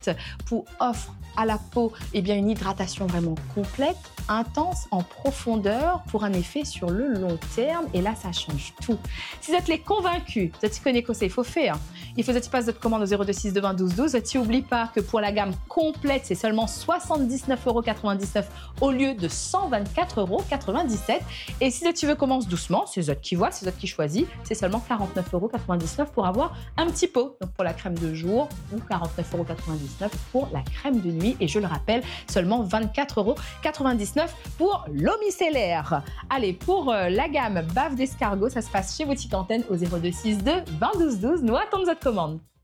pour offre à la peau une hydratation vraiment complète, intense, en profondeur pour un effet sur le long terme. Et là, ça change tout. Si vous êtes les convaincus, vous êtes connaissez conseils, il faut faire. Il faut que tu passes votre commande au 02 20 12 12. Tu n'oublies pas que pour la gamme complète, c'est seulement 79,99 € au lieu de 124,97 €. Et si tu veux commence doucement, c'est Zot qui voit, c'est Zot qui choisit, c'est seulement 49,99 € pour avoir un petit pot. Donc pour la crème de jour ou 49,99 € pour la crème de nuit. Et je le rappelle, seulement 24,99 € pour l'eau micellaire. Allez, pour la gamme bave d'escargot, ça se passe chez Boutique Antenne au 02 62 20 12 12. Nous attendons votre commande.